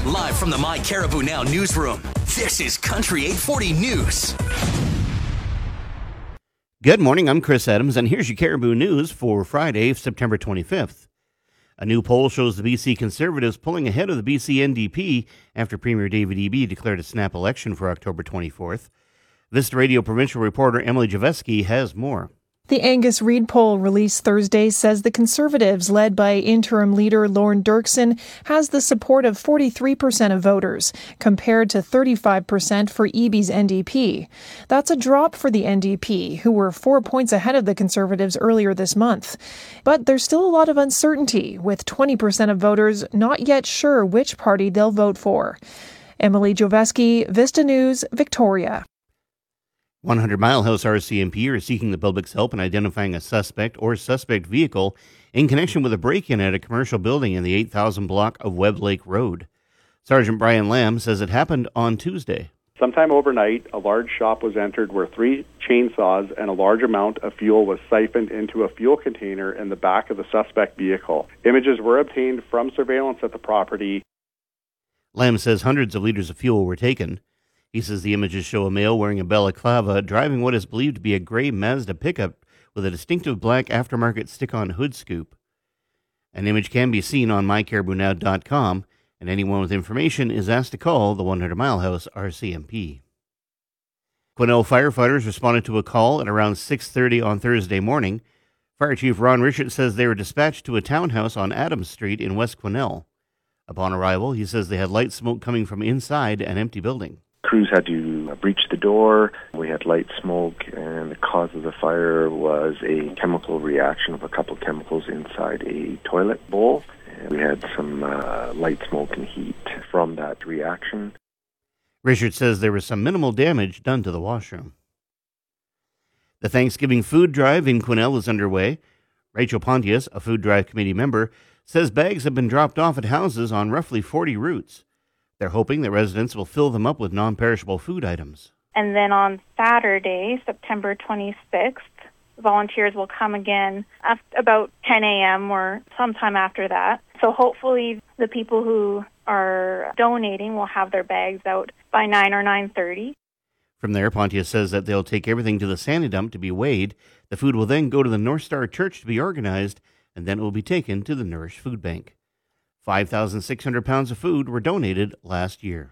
Live from the My Caribou Now newsroom, this is Country 840 News. Good morning, I'm Chris Adams, and here's your Caribou News for Friday, September 25th. A new poll shows the BC Conservatives pulling ahead of the BC NDP after Premier David Eby declared a snap election for October 24th. Vista Radio provincial reporter Emily Javeski has more. The Angus Reid poll released Thursday says the Conservatives, led by interim leader Lorne Dirksen, has the support of 43% of voters, compared to 35% for Eby's NDP. That's a drop for the NDP, who were 4 points ahead of the Conservatives earlier this month. But there's still a lot of uncertainty, with 20% of voters not yet sure which party they'll vote for. Emily Javeski, Vista News, Victoria. 100 Mile House RCMP are seeking the public's help in identifying a suspect or suspect vehicle in connection with a break-in at a commercial building in the 8000 block of Webb Lake Road. Sergeant Brian Lamb says it happened on Tuesday. Sometime overnight, a large shop was entered where 3 chainsaws and a large amount of fuel was siphoned into a fuel container in the back of the suspect vehicle. Images were obtained from surveillance at the property. Lamb says hundreds of liters of fuel were taken. He says the images show a male wearing a balaclava driving what is believed to be a gray Mazda pickup with a distinctive black aftermarket stick-on hood scoop. An image can be seen on mycaribounow.com, and anyone with information is asked to call the 100 Mile House RCMP. Quesnel firefighters responded to a call at around 6:30 on Thursday morning. Fire Chief Ron Richard says they were dispatched to a townhouse on Adams Street in West Quesnel. Upon arrival, he says they had light smoke coming from inside an empty building. Crews had to breach the door. We had light smoke, and the cause of the fire was a chemical reaction of a couple chemicals inside a toilet bowl. And we had some light smoke and heat from that reaction. Richard says there was some minimal damage done to the washroom. The Thanksgiving food drive in Quesnel is underway. Rachel Pontius, a food drive committee member, says bags have been dropped off at houses on roughly 40 routes. They're hoping that residents will fill them up with non-perishable food items. And then on Saturday, September 26th, volunteers will come again at about 10 a.m. or sometime after that. So hopefully the people who are donating will have their bags out by 9 or 9:30. From there, Pontius says that they'll take everything to the Sandy Dump to be weighed. The food will then go to the North Star Church to be organized, and then it will be taken to the Nourish Food Bank. 5,600 pounds of food were donated last year.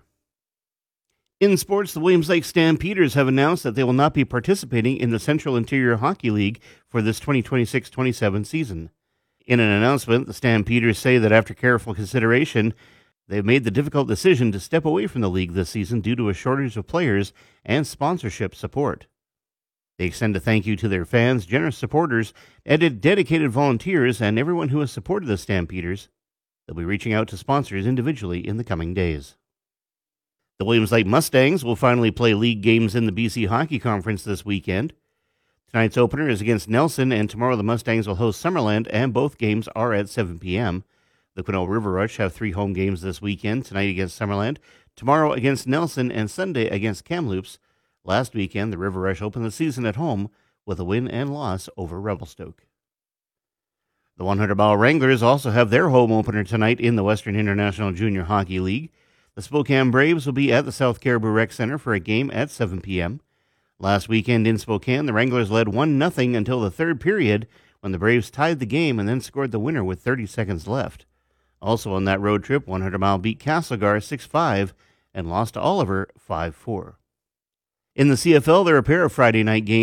In sports, the Williams Lake Stampeders have announced that they will not be participating in the Central Interior Hockey League for this 2026-27 season. In an announcement, the Stampeders say that after careful consideration, they've made the difficult decision to step away from the league this season due to a shortage of players and sponsorship support. They extend a thank you to their fans, generous supporters, and dedicated volunteers, and everyone who has supported the Stampeders. They'll be reaching out to sponsors individually in the coming days. The Williams Lake Mustangs will finally play league games in the BC Hockey Conference this weekend. Tonight's opener is against Nelson, and tomorrow the Mustangs will host Summerland, and both games are at 7 p.m. The Quesnel River Rush have 3 home games this weekend, tonight against Summerland, tomorrow against Nelson, and Sunday against Kamloops. Last weekend, the River Rush opened the season at home with a win and loss over Revelstoke. The 100 Mile Wranglers also have their home opener tonight in the Western International Junior Hockey League. The Spokane Braves will be at the South Caribou Rec Center for a game at 7 p.m. Last weekend in Spokane, the Wranglers led 1-0 until the third period when the Braves tied the game and then scored the winner with 30 seconds left. Also on that road trip, 100 Mile beat Castlegar 6-5 and lost to Oliver 5-4. In the CFL, there are a pair of Friday night games.